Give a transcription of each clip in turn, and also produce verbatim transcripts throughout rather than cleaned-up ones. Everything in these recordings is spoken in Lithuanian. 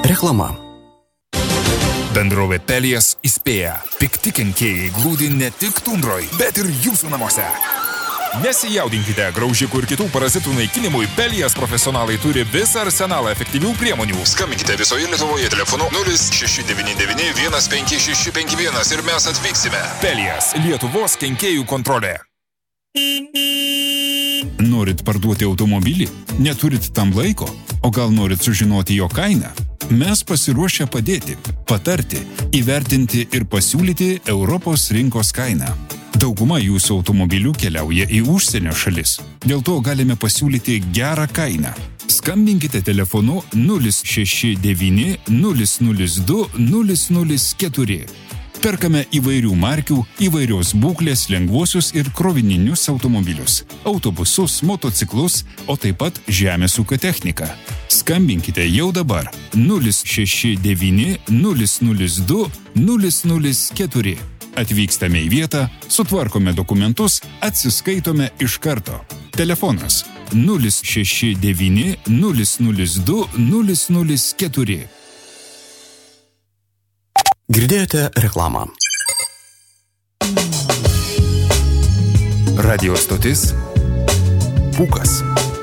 Reklama. Bendrovė Pelias įspėja. Pikti kenkėjai glūdi ne tik tundroj, bet ir jūsų namuose. Nesijaudinkite, graužikų ir kitų parazitų naikinimui Pelias profesionalai turi visą arsenalą efektyvių priemonių. Skambinkite visoje Lietuvoje telefonu nulis šeši devyni devyni vienas penki šeši penki vienas ir mes atvyksime. Pelias – Lietuvos kenkėjų kontrolė. Norit parduoti automobilį? Neturit tam laiko? O gal norit sužinoti jo kainą? Mes pasiruošę padėti, patarti, įvertinti ir pasiūlyti Europos rinkos kainą. Dauguma jūsų automobilių keliauja į užsienio šalis. Dėl to galime pasiūlyti gerą kainą. Skambinkite telefonu nulis šeši devyni nulis nulis du nulis nulis keturi. Perkame įvairių markių, įvairios būklės lengvuosius ir krovininius automobilius, autobusus, motociklus, o taip pat žemės ūkio techniką. Skambinkite jau dabar nulis šeši devyni nulis nulis du nulis nulis keturi. Atvykstame į vietą, sutvarkome dokumentus, atsiskaitome iš karto. Telefonas nulis šeši devyni nulis nulis du nulis nulis keturi. Girdėjote reklamą. Radio stotis Pūkas.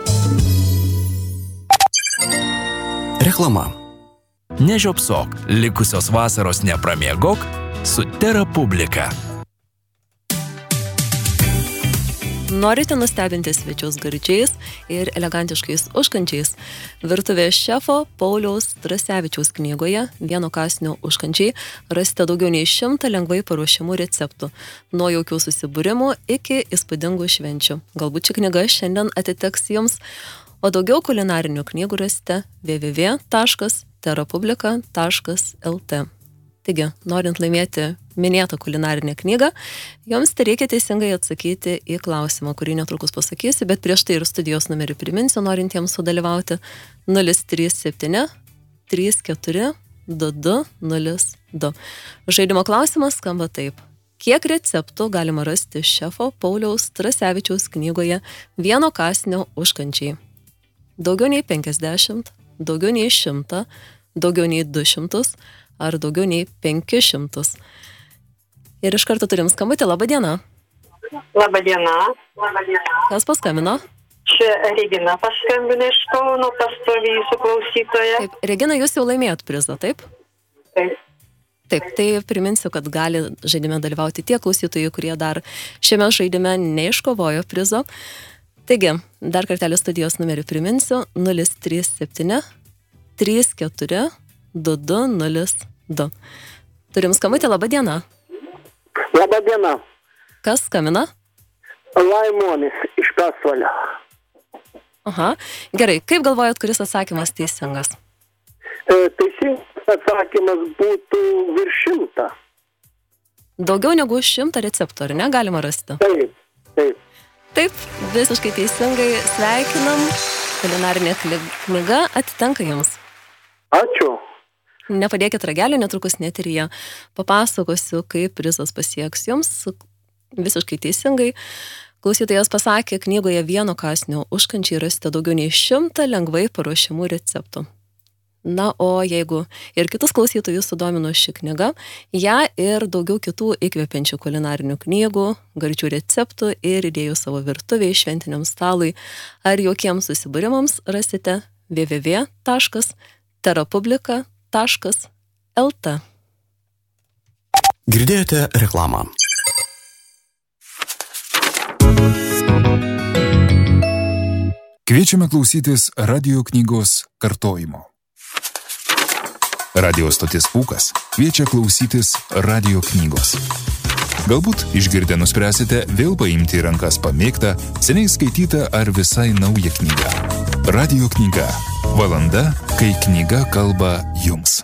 Reklama. Nežiopsok, likusios vasaros nepramiegok su Terapublika. Norite nustebinti svečius gardžiais ir elegantiškais užkandžiais? Virtuvės šefo Pauliaus Trasevičiaus knygoje Vieno kąsnio užkandžiai rasite daugiau nei šimtą lengvai paruošiamų receptų, nuo jaukių susibūrimų iki įspūdingų švenčių. Galbūt ši knyga šiandien atiteks jums, o daugiau kulinarinių knygų rasite w w w taškas terapublika taškas l t. Taigi, norint laimėti minėtą kulinarinę knygą, joms tai reikia teisingai atsakyti į klausimą, kurį netrukus pasakysiu, bet prieš tai ir studijos numerį priminsiu, norintiems sudalyvauti nulis trys septyni trys keturi du du nulis du. Žaidimo klausimas skamba taip. Kiek receptų galima rasti šefo Pauliaus Trasevičiaus knygoje Vieno kąsnio užkandžiai? Daugiau nei penkiasdešimt, daugiau nei šimtą, daugiau nei du šimtus, ar daugiau nei penkis šimtus. Ir iš karto turim skambutį. Labą dieną. Labą dieną. Labą dieną. Kas paskambino? Čia Regina paskambino iš Kauno, pastoviai jūsų klausytoja. Taip, Regina, jūs jau laimėjot prizą, taip? Taip. Taip, tai priminsiu, kad gali žaidime dalyvauti tie klausytojai, kurie dar šiame žaidime neiškovojo prizo. Taigi, dar kartelį studijos numerį priminsiu nulis trys septyni trys keturi du du nulis du. Turim skambutį. Labą dieną. Labą dieną. Kas skambina? Laimonis iš Pasvalio. Aha. Gerai, kaip galvojat, kuris atsakymas teisingas? E, teisingas atsakymas būtų virš šimtą. Daugiau negu šimtą receptų, ar ne, galima rasti? Taip, taip. Taip, visiškai teisingai sveikinam. Kulinarinė knyga atitenka jums. Ačiū. Nepadėkit ragelio, netrukus netyryje papasakosiu, kaip prizas pasieks jums. Visiškai teisingai. Klausytojas pasakė, knygoje Vieno kąsnio užkandžiai rasite daugiau nei šimtą lengvai paruošiamų receptų. Na, o jeigu ir kitus klausytojus sudomino ši knyga, ją ir daugiau kitų įkvepiančių kulinarinių knygų, gardžių receptų ir idėjų savo virtuvėje, šventiniam stalui ar jokiems susibūrimams rasite w w w taškas terapublika taškas l t. Girdėjote reklamą. Kviečiame klausytis radio knygos kartojimo. Radio stotis Pūkas kviečia klausytis radio knygos. Galbūt išgirdę nuspręsite vėl paimti į rankas pamėgtą, seniai skaitytą ar visai naują knygą. Radio knyga. Valanda, kai knyga kalba jums.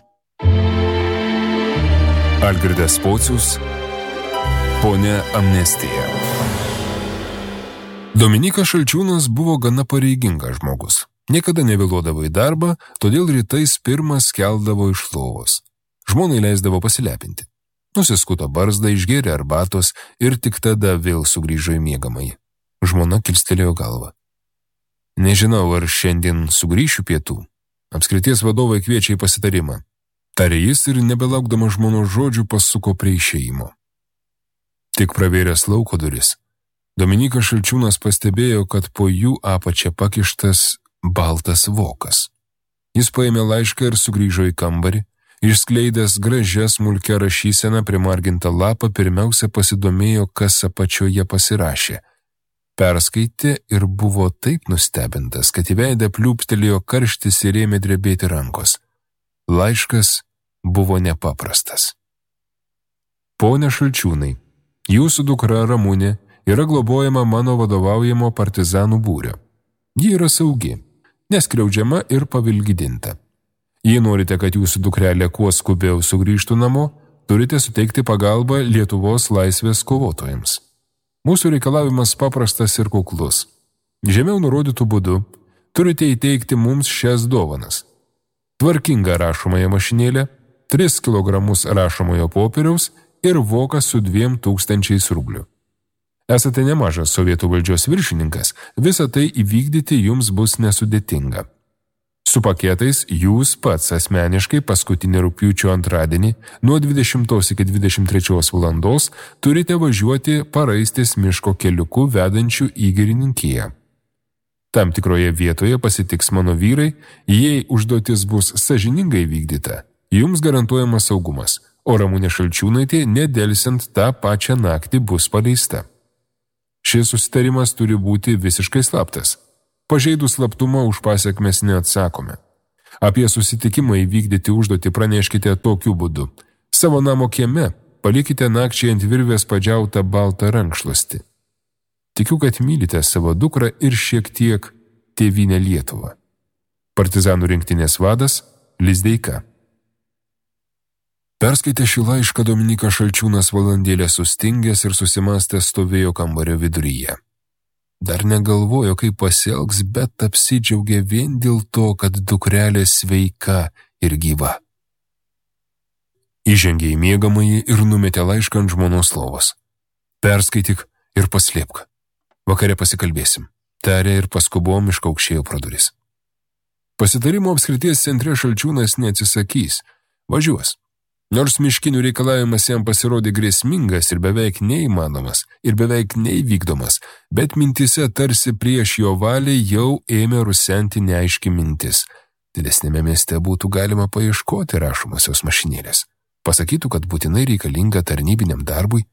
Algirdas Pocius, Ponia Amnestija. Dominykas Šalčiūnas buvo gana pareigingas žmogus. Niekada nevėluodavo į darbą, todėl rytais pirmas keldavo iš lovos. Žmonai leisdavo pasilepinti. Nusiskuto barzdą, išgėrė arbatos ir tik tada vėl sugrįžo į miegamąjį. Žmona kilstelėjo galvą. Nežinau, ar šiandien sugrįšiu pietų. apskrities vadovai kviečia į pasitarimą. Tarė jis ir nebelaukdama žmonos žodžių pasuko prie išėjimo. Tik pravėręs lauko duris, Dominykas Šalčiūnas pastebėjo, kad po jų apačia pakištas baltas vokas. Jis paėmė laišką ir sugrįžo į kambarį, išskleidęs gražią smulkią rašyseną primargintą lapą, pirmiausia pasidomėjo, kas apačioje pasirašė. Perskaitė ir buvo taip nustebintas, kad į veidą pliūpstelėjo karštis ir ėmė drebėti rankos. Laiškas buvo nepaprastas. Pone Šalčiūnai, jūsų dukra Ramunė yra globojama mano vadovaujamo partizanų būrio. Ji yra saugi, neskriaudžiama ir pavilgydinta. Jei norite, kad jūsų dukrelė kuo skubiau sugrįžtų namo, turite suteikti pagalbą Lietuvos laisvės kovotojams. Mūsų reikalavimas paprastas ir kuklus. Žemiau nurodytų būdu turite įteikti mums šias dovanas. Tvarkingą rašomąją mašinėlę, tris kilogramus rašomojo popieriaus ir voką su dviem tūkstančiais rublių. Esate nemažas sovietų valdžios viršininkas, visą tai įvykdyti jums bus nesudėtinga. Su paketais jūs pats asmeniškai paskutinį rugpjūčio antradienį nuo dvidešimtos iki dvidešimt trečios valandos turite važiuoti Paraistės miško keliuku vedančiu į girininkiją. Tam tikroje vietoje pasitiks mano vyrai, jei užduotis bus sąžiningai vykdyta, jums garantuojamas saugumas, o Ramunė Šalčiūnaitė nedelsiant tą pačią naktį bus paleista. Šis susitarimas turi būti visiškai slaptas. Pažeidus slaptumą už pasiekmes neatsakome. Apie susitikimą įvykdyti užduotį praneškite tokiu būdu. Savo namo kieme palikite nakčiai ant virvės padžiautą baltą rankšluostį. Tikiu, kad mylite savo dukrą ir šiek tiek tėvynę Lietuvą. Partizanų rinktinės vadas Lizdeika. Perskaitė šį laišką Dominykas Šalčiūnas valandėlę sustingęs ir susimąstęs stovėjo kambario viduryje. Dar negalvojo, kaip pasielgs, bet apsidžiaugė vien dėl to, kad dukrelė sveika ir gyva. Įžengė į miegamąjį ir numetė laišką ant žmonos lovos. Perskaityk ir paslėpk. Vakare pasikalbėsim, tarė ir paskubom iškaukšėjo pro duris. Pasitarimo apskrities centre Šalčiūnas neatsisakys, važiuos. Nors miškinių reikalavimas jam pasirodė grėsmingas ir beveik neįmanomas, ir beveik neįvykdomas, bet mintise tarsi prieš jo valią jau ėmė rusenti neaiški mintis. Didesnėme mieste būtų galima paieškoti rašomosios mašinėlės. Pasakytų, kad būtinai reikalinga tarnybiniam darbui.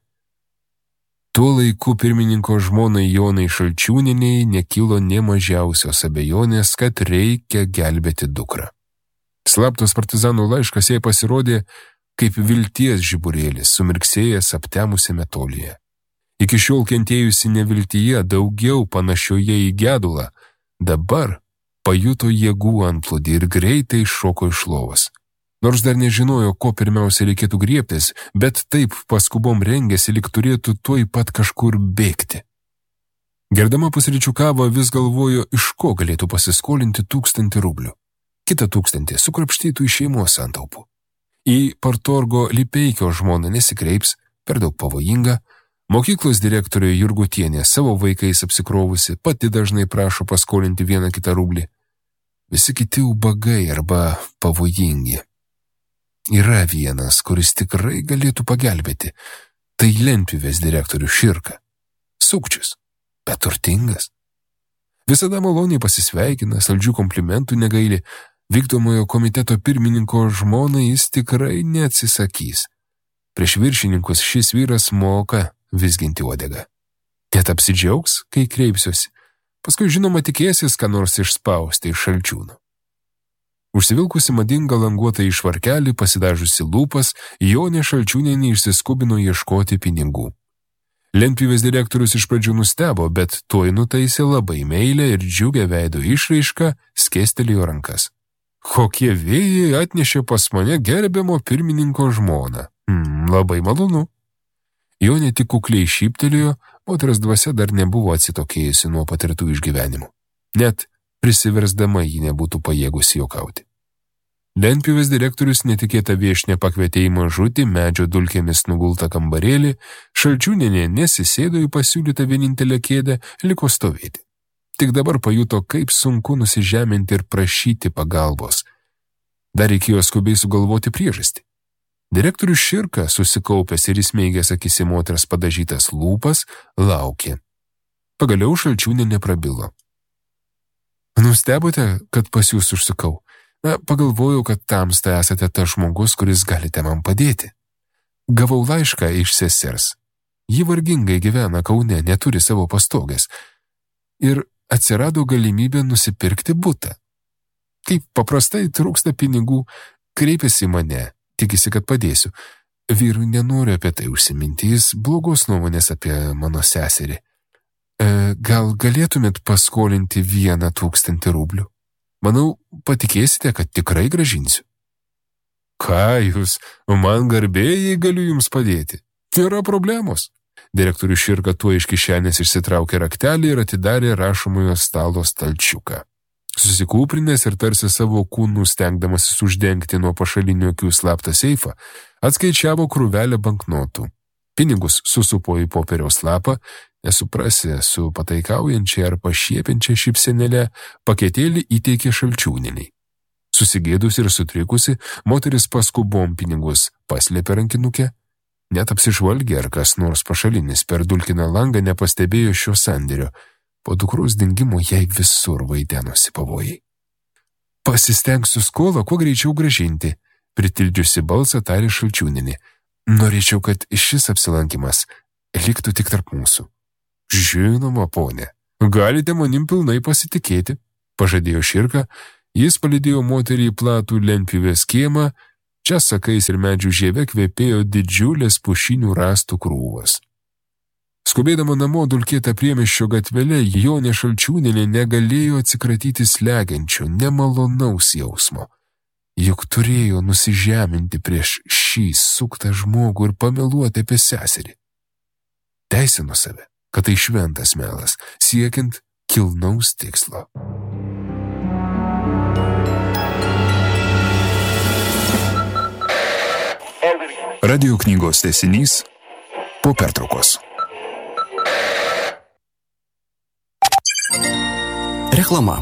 Tuo laiku pirmininko žmonai Jonai Šalčiūnieniai nekilo nė mažiausios abejonės, kad reikia gelbėti dukrą. Slaptos partizanų laiškas jai pasirodė kaip vilties žiburėlis, sumirksėjęs aptemusiame tolyje. Iki šiol kentėjusi neviltyje, daugiau panašioje į gedulą, dabar pajuto jėgų antplūdį ir greitai šoko iš lovos. Nors dar nežinojo, ko pirmiausia reikėtų griebtis, bet taip paskubom rengėsi, lyg turėtų tuoj pat kažkur bėgti. Gerdama pusryčių kavą vis galvojo, iš ko galėtų pasiskolinti tūkstantį rublių. Kitą tūkstantį sukrapštytų iš šeimos santaupų. Į partorgo Lipeikio žmoną nesikreips, per daug pavojinga, mokyklos direktorė Jurgutienė savo vaikais apsikrovusi, pati dažnai prašo paskolinti vieną kitą rublį. Visi kiti ubagai arba pavojingi. Yra vienas, kuris tikrai galėtų pagelbėti, tai lentpjūvės direktorius Širka. Sukčius, bet turtingas. Visada maloniai pasisveikina, saldžių komplimentų negaili. Vykdomojo komiteto pirmininko žmonai jis tikrai neatsisakys. Prieš viršininkus šis vyras moka vizginti uodegą. Net apsidžiaugs, kai kreipsiuosi. Paskui žinoma tikėsis, ką nors išspausti iš Šalčiūno. Užsivilkusi madingą languotą į švarkelį, pasidažusi lūpas, Jonė Šalčiūnienė išsiskubino ieškoti pinigų. Lentpjūvės direktorius iš pradžių nustebo, bet tuoj nutaisė labai meilę ir džiugę veido išraišką, skėstelėjo rankas. Kokie vėjai atnešė pas mane gerbiamo pirmininko žmoną. Hmm, labai malonu. Jonė tik kukliai šyptelėjo, moters dvasia dar nebuvo atsitokėjusi nuo patirtų išgyvenimų. Net prisiversdama ji nebūtų pajėgusi juokauti. Lentpjūvės direktorius netikėtą viešinę pakvietė į mažutį medžio dulkėmis nugultą kambarėlį, Šalčiūnienė nesisėdo į pasiūlytą vienintelę kėdę, liko stovėti. Tik dabar pajuto, kaip sunku nusižeminti ir prašyti pagalbos. Dar reikėjo skubiai sugalvoti priežastį. Direktorius Širka, susikaupęs ir įsmeigęs akis į moters padažytas lūpas, laukė. Pagaliau Šalčiūnienė prabilo. Nustebote, kad pas jūs užsukau? Na, pagalvojau, kad tamsta esate tas žmogus, kuris galite man padėti. Gavau laišką iš sesers. Ji vargingai gyvena Kaune, neturi savo pastogės. Ir atsirado galimybė nusipirkti butą. Kaip paprastai trūksta pinigų, kreipėsi į mane, tikisi, kad padėsiu. Vyrui nenoriu apie tai užsiminti, jis blogos nuomonės apie mano seserį. E, gal galėtumėt paskolinti vieną tūkstantį rublių? Manau, patikėsite, kad tikrai gražinsiu. Ką jūs, man garbė, jei galiu jums padėti. Nėra problemos. Direktorius Širka tuo iš kišenės išsitraukė raktelį ir atidarė rašomojo stalo stalčiuką. Susikūprinęs ir tarsi savo kūnų stengdamasis uždengti nuo pašalinių akių slaptą seifą, atskaičiavo krūvelę banknotų. Pinigus susupo į popieriaus lapą, nesuprasi, su pataikaujančia ar pašiepiančia šypsenėle paketėlį įteikė Šalčiūnienei. Susigėdusi ir sutrikusi, moteris paskubom pinigus paslėpė rankinuke, net apsižvalgė, ar kas nors pašalinis per dulkiną langą nepastebėjo šio sandėrio. Po dukros dingimo jai visur vaidenosi pavojai. Pasistengsiu skolą kuo greičiau gražinti, pritildžiusi balsą tarė Šalčiūnienė. Norėčiau, kad šis apsilankimas liktų tik tarp mūsų. Žinoma, ponė, galite manim pilnai pasitikėti, pažadėjo Širka. Jis palydėjo moterį į platų lentpjūvės kiemą, čia sakais ir medžių žieve kvepėjo didžiulės pušinių rąstų krūvos. Skubėdama namo dulkėtą priemiesčio gatvelę, Jonė Šalčiūnienė negalėjo atsikratyti slegiančio, nemalonaus jausmo. Juk turėjo nusižeminti prieš šį suktą žmogų ir pameluoti apie seserį. Teisino save, kad tai šventas melas, siekiant kilnaus tikslo. Radio knygos tęsinys po pertraukos. Reklama.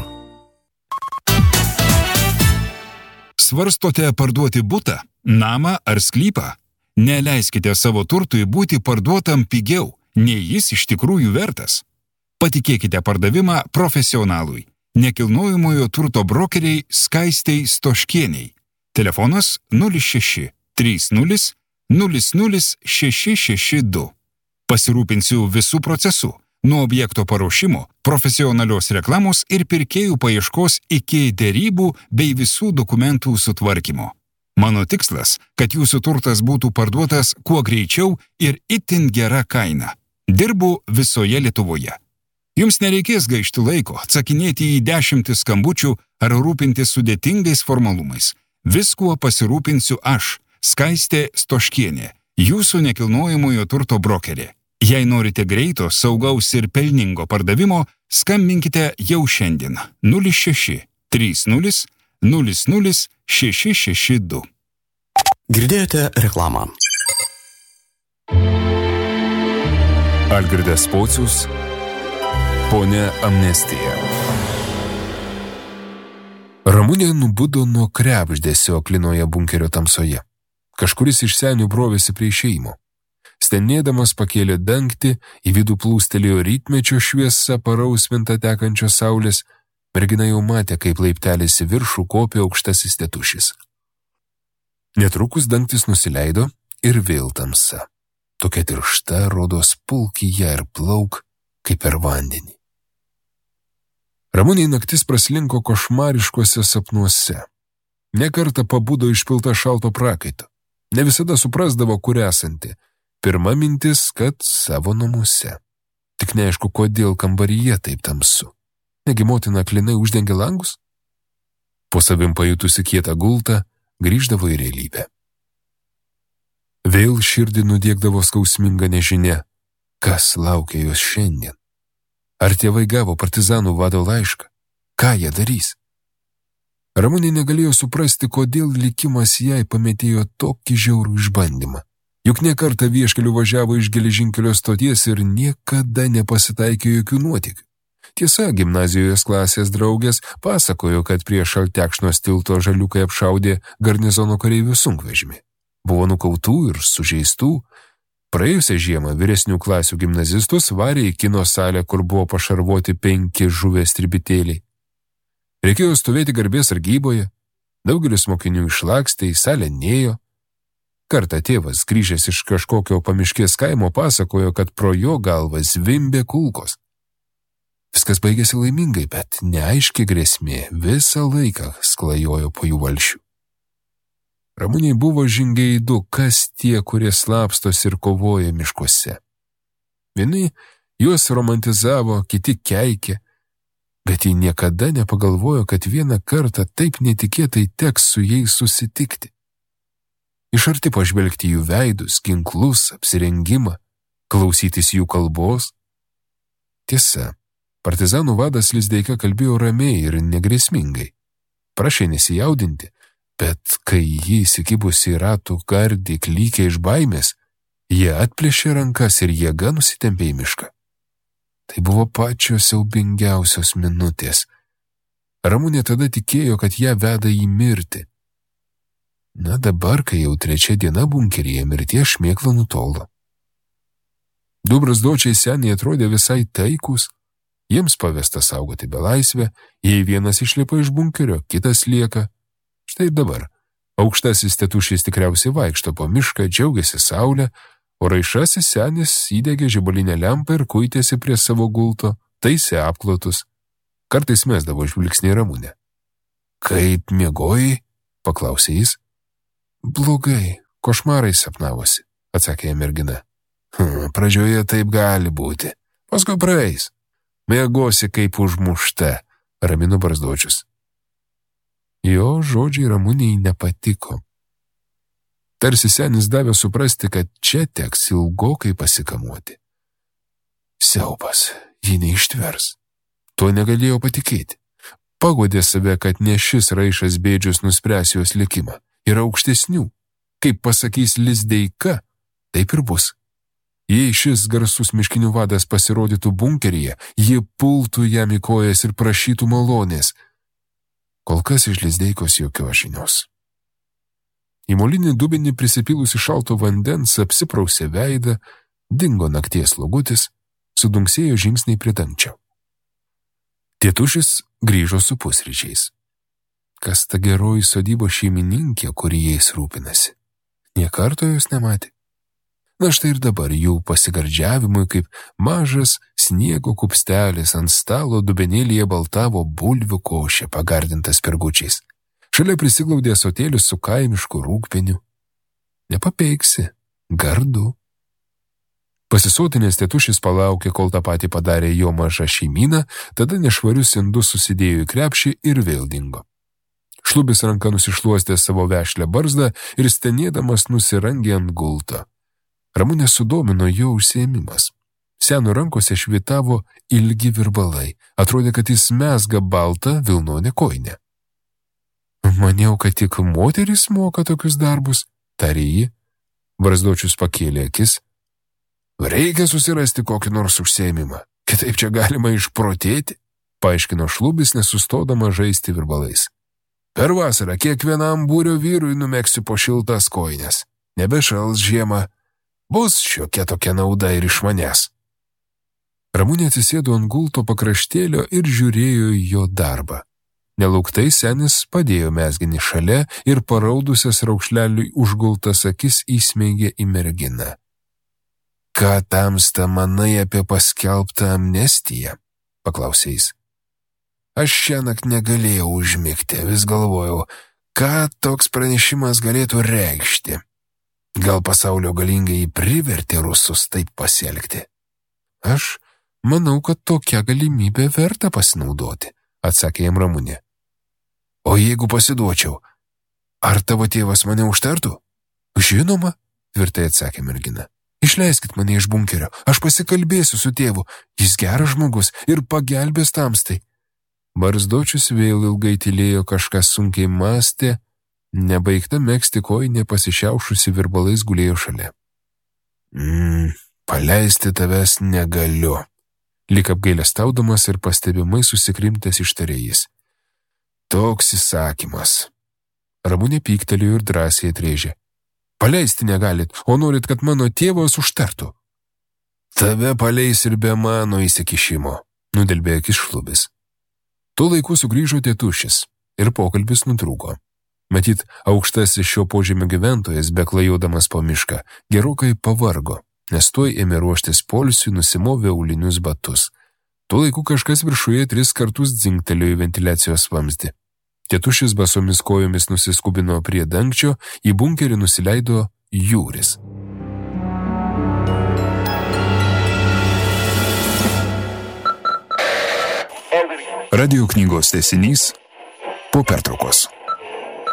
Svarstote parduoti butą, namą ar sklypą? Neleiskite savo turtui būti parduotam pigiau, nei jis iš tikrųjų vertas. Patikėkite pardavimą profesionalui, nekilnojamojo turto brokeriai Skaistei Stoškieniai. Telefonas nulis šeši trys nulis nulis nulis šeši šeši du. Pasirūpinsiu visų procesų, nuo objekto paruošimo, profesionalios reklamos ir pirkėjų paieškos iki derybų bei visų dokumentų sutvarkymo. Mano tikslas, kad jūsų turtas būtų parduotas kuo greičiau ir itin gera kaina. Dirbu visoje Lietuvoje. Jums nereikės gaišti laiko, atsakinėti į dešimtis skambučių ar rūpintis sudėtingais formalumais. Viskuo pasirūpinsiu aš, Skaistė Stoškienė, jūsų nekilnojamojo turto brokerė. Jei norite greito, saugaus ir pelningo pardavimo, skambinkite jau šiandien nulis šeši trys nulis nulis nulis šeši šeši du. Girdėjote reklamą. Algirdas Pocius, Ponia Amnestija. Ramunė nubudo nuo krebždesio aklinoje bunkerio tamsoje. Kažkuris iš senių brovėsi prie išėjimo. Stenėdamas pakėlė dangtį, į vidų plūstelėjo rytmečio šviesa parausvinta tekančios saulės, mergina jau matė, kaip laiptelis į viršų kopė aukštasis tėtušis. Netrukus dangtis nusileido ir vėl tamsa. Tokia tiršta, rodos pulkyje ir plauk, kaip per vandenį. Ramunei naktis praslinko košmariškuose sapnuose. Nekartą pabudo išpilta šalto prakaito. Ne visada suprasdavo, kur esanti. Pirma mintis, kad savo namuose. Tik neaišku, kodėl kambaryje taip tamsu. Negi motina aklinai uždengė langus? Po savim pajutusi kietą gultą, grįždavo į realybę. Vėl širdį nudiegdavo skausminga nežinia, kas laukia jos šiandien. Ar tėvai gavo partizanų vado laišką? Ką jie darys? Ramunė negalėjo suprasti, kodėl likimas jai pametėjo tokį žiaurų išbandymą. Juk ne kartą vieškeliu važiavo iš geležinkelio stoties ir niekada nepasitaikė jokių nuotykių. Tiesa, gimnazijos klasės draugės pasakojo, kad prie Šaltekšnos tilto žaliukai apšaudė garnizono kareivių sunkvežimį. Buvo nukautų ir sužeistų. Praėjusią žiemą vyresnių klasių gimnazistus varė į kino salę, kur buvo pašarvoti penki žuvę stribitėliai. Reikėjo stovėti garbės sargyboje, daugelis mokinių išlakstė, į salę nėjo. Kartą tėvas, grįžęs iš kažkokio pamiškės kaimo, pasakojo, kad pro jo galvą zvimbė kulkos. Viskas baigėsi laimingai, bet neaiški grėsmė visą laiką sklajojo po jų valšių. Ramuniai buvo žingeidu, kas tie, kurie slapstos ir kovoja miškuose. Vieni juos romantizavo, kiti keikė, bet ji niekada nepagalvojo, kad vieną kartą taip netikėtai teks su jais susitikti. Iš arti pažvelgti jų veidus, ginklus, apsirengimą, klausytis jų kalbos. Tiesa, partizanų vadas Lizdeika kalbėjo ramiai ir negrėsmingai. Prašė nesijaudinti, bet kai jį įsikibusi į ratų gardį klykė iš baimės, jie atplėšė rankas ir jėga nusitempė į mišką. Tai buvo pačios siaubingiausios minutės. Ramunė tada tikėjo, kad ją veda į mirtį. Na dabar, kai jau trečia diena bunkeryje, mirties šmėkla nutolo. Du brazdočiai seniai atrodė visai taikus, jiems pavesta saugoti belaisvę, jei vienas išlipa iš bunkerio, kitas lieka. Štai ir dabar. Aukštasis tėtušis tikriausiai vaikšto po mišką, džiaugiasi saulę, o raišasis senis įdegė žibalinę lempą ir kuitėsi prie savo gulto, taisė apklotus. Kartais mesdavo žvilgsnį Ramunę. Kaip miegojai? Paklausė jis. Blogai, košmarai sapnavosi, atsakė mergina. Hm, pradžioje taip gali būti, paskui praeis. Miegosi kaip užmušta, ramino barzdočius. Jo žodžiai Ramuniai nepatiko. Tarsi senis davė suprasti, kad čia teks ilgokai pasikamuoti. Siaubas, ji neištvers. Tuo negalėjo patikėti. Pagodė save, kad ne šis raišas bėdžius nuspręs jos likimą. Yra aukštesnių. Kaip pasakys Lizdeika, taip ir bus. Jei šis garsus miškinių vadas pasirodytų bunkeryje, ji pultų jam į kojas ir prašytų malonės. Kol kas iš Lizdeikos jokios žinios. Į molinį dubenį prisipylusi šalto vandens apsiprausė veidą, dingo nakties slogutis, sudunksėjo žingsniai prie dangčio. Tėtušis grįžo su pusryčiais. Kas ta geroji sodybos šeimininkė, kuri jais rūpinasi? Nė karto jos nematė. Na štai ir dabar jų pasigardžiavimui, kaip mažas sniego kupstelis ant stalo dubenėlyje baltavo bulvių košė pagardintas pergučiais. Šalia prisiglaudė ąsotėlis su kaimišku rūgpieniu. Nepapeiksi, gardu. Pasisotinės tėtušis palaukė, kol tą patį padarė jo maža šeimyna, tada nešvarius indus susidėjo į krepšį ir vėl dingo. Šlubis ranka nusišluostė savo vešlę barzdą ir stenėdamas nusirangė ant gulto. Ramunę sudomino jo užsiėmimas. Seno rankose švitavo ilgi virbalai. Atrodė, kad jis mezga baltą vilnonę kojinę. Maniau, kad tik moteris moka tokius darbus, tarė ji. Barzdočius pakėlė akis. Reikia susirasti kokį nors užsiėmimą. Kitaip čia galima išprotėti, paaiškino šlubis, nesustodama žaisti virbalais. Per vasarą kiekvienam būrio vyrui numegsiu po šiltas kojines. Nebešals žiemą. Bus šiokia tokia nauda ir iš manęs. Ramunė atsisėdo ant gulto pakraštėlio ir žiūrėjo į jo darbą. Nelauktai senis padėjo mezginį šalia ir paraudusias raukšleliui užgultas akis įsmeigė į merginą. Ką tamsta manai apie paskelbtą amnestiją? Paklausė jis. Aš šiąnakt negalėjau užmigti, vis galvojau, ką toks pranešimas galėtų reikšti. Gal pasaulio galingai privertė rusus taip pasielgti? Aš manau, kad tokia galimybė verta pasinaudoti, atsakė jam Ramunė. O jeigu pasiduočiau, ar tavo tėvas mane užtartų? Žinoma, tvirtai atsakė mergina. Išleiskit mane iš bunkerio, aš pasikalbėsiu su tėvu, jis geras žmogus ir pagelbės tamstai. Barzdočius vėl ilgai tylėjo, kažką sunkiai mąstė, nebaigta megzti kojinė pasišiaušusi virbalais gulėjo šalia. Mm, paleisti tavęs negaliu. Lik apgailestaudamas ir pastebimai susikrimtęs ištarė jis. Toks įsakymas. Ramunė pyktelėjo ir drąsiai atrėžė. Paleisti negalit, o norit, kad mano tėvas užtartų. Tave paleis ir be mano įsikišimo, nudelbė akis Šlubis. Tuo laiku sugrįžo tėtušis ir pokalbis nutrūko. Matyt, aukštasis šio požemio gyventojas, beklajodamas po mišką, gerokai pavargo, nes tuoj ėmė ruoštis poilsiui, nusimovė aulinius batus. Tuo laiku kažkas viršuje tris kartus dzingtelėjo į ventiliacijos vamzdį. Tėtušis basomis kojomis nusiskubino prie dangčio, į bunkerį nusileido Jūris. Radio knygos tęsinys po pertraukos.